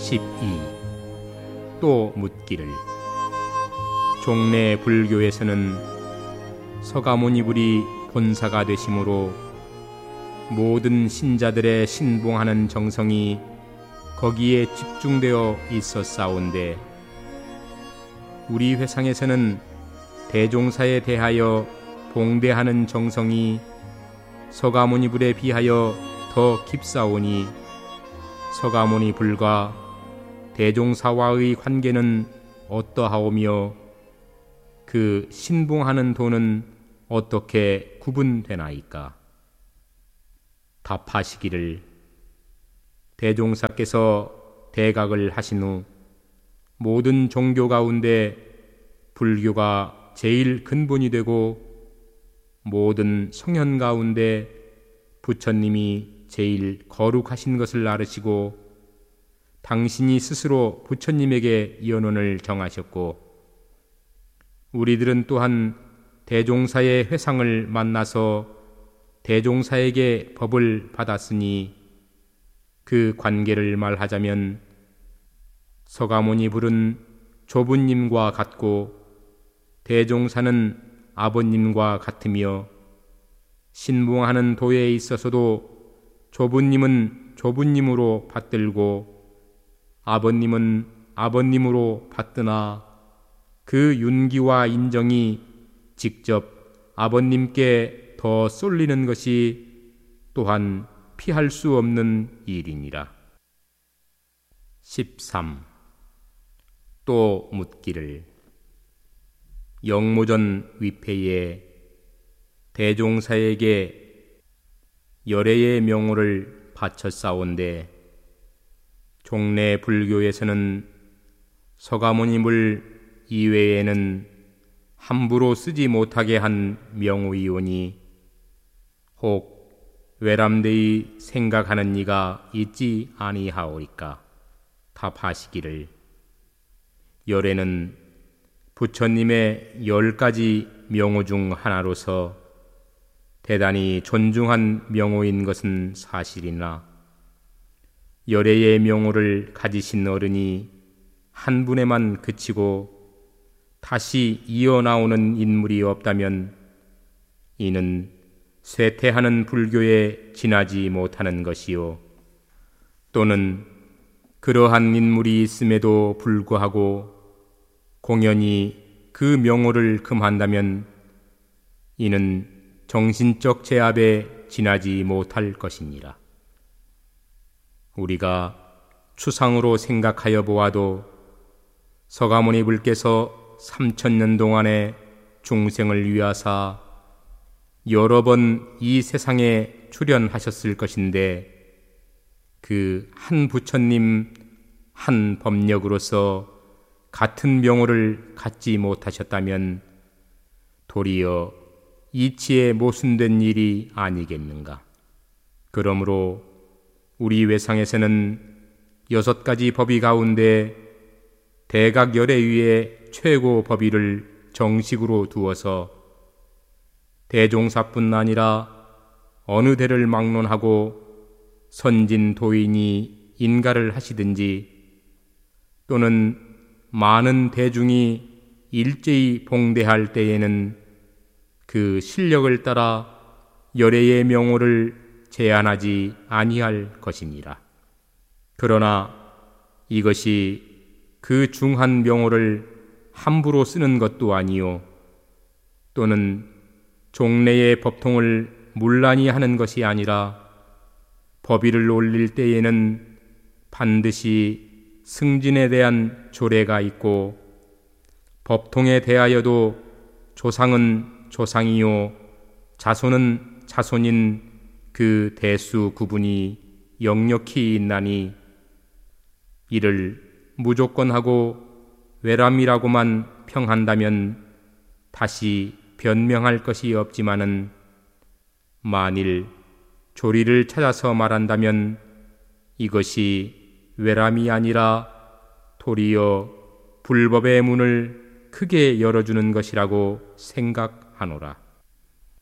12. 또 묻기를. 종래 불교에서는 서가모니불이 본사가 되심으로 모든 신자들의 신봉하는 정성이 거기에 집중되어 있었사온데, 우리 회상에서는 대종사에 대하여 봉대하는 정성이 서가모니불에 비하여 더 깊사오니, 서가모니불과 대종사와의 관계는 어떠하오며 그 신봉하는 도는 어떻게 구분되나이까? 답하시기를, 대종사께서 대각을 하신 후 모든 종교 가운데 불교가 제일 근본이 되고 모든 성현 가운데 부처님이 제일 거룩하신 것을 알으시고 당신이 스스로 부처님에게 연원을 정하셨고, 우리들은 또한 대종사의 회상을 만나서 대종사에게 법을 받았으니 그 관계를 말하자면 서가모니불은 조부님과 같고 대종사는 아버님과 같으며, 신봉하는 도에 있어서도 조부님은 조부님으로 받들고 아버님은 아버님으로 받드나 그 윤기와 인정이 직접 아버님께 더 쏠리는 것이 또한 피할 수 없는 일이니라. 13. 또 묻기를. 영모전 위패에 대종사에게 열애의 명호를 바쳤사온데, 종래 불교에서는 서가모니물 이외에는 함부로 쓰지 못하게 한 명호이오니, 혹 외람되이 생각하는 이가 있지 아니하오리까? 답하시기를, 열애는 부처님의 10가지 명호 중 하나로서 대단히 존중한 명호인 것은 사실이나, 열애의 명호를 가지신 어른이 한 분에만 그치고 다시 이어나오는 인물이 없다면 이는 쇠퇴하는 불교에 지나지 못하는 것이요, 또는 그러한 인물이 있음에도 불구하고 공연히 그 명호를 금한다면 이는 정신적 제압에 지나지 못할 것이니라. 우리가 추상으로 생각하여 보아도 서가모니불께서 3000년 동안의 중생을 위하사 여러 번 이 세상에 출현하셨을 것인데, 그 한 부처님 한 법력으로서 같은 명호를 갖지 못하셨다면 도리어 이치에 모순된 일이 아니겠는가? 그러므로 우리 외상에서는 6가지 법의 가운데 대각열애 위에 최고 법의를 정식으로 두어서 대종사뿐 아니라 어느 대를 막론하고 선진 도인이 인가를 하시든지 또는 많은 대중이 일제히 봉대할 때에는 그 실력을 따라 열애의 명호를 제한하지 아니할 것이니라. 그러나 이것이 그 중한 명호를 함부로 쓰는 것도 아니요, 또는 종래의 법통을 문란히 하는 것이 아니라 법의를 올릴 때에는 반드시 승진에 대한 조례가 있고, 법통에 대하여도 조상은 조상이요 자손은 자손인 그 대수 구분이 역력히 있나니, 이를 무조건 하고 외람이라고만 평한다면 다시 변명할 것이 없지만은, 만일 조리를 찾아서 말한다면 이것이 외람이 아니라 도리어 불법의 문을 크게 열어주는 것이라고 생각하노라.